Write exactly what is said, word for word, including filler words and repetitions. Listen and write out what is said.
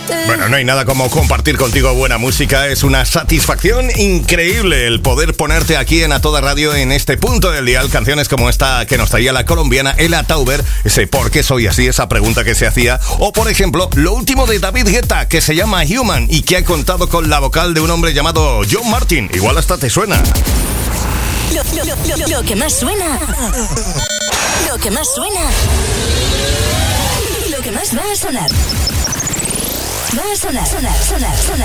Bueno, no hay nada como compartir contigo buena música. Es una satisfacción increíble el poder ponerte aquí en A Toda Radio en este punto del dial canciones como esta que nos traía la colombiana Ella Tauber, ese ¿por qué soy así? Esa pregunta que se hacía. O por ejemplo, lo último de David Guetta, que se llama Human y que ha contado con la vocal de un hombre llamado John Martin. Igual hasta te suena. Lo, lo, lo, lo, lo que más suena. Lo que más suena. Lo que más va a sonar. Va a sonar, sonar, sonar, sonar.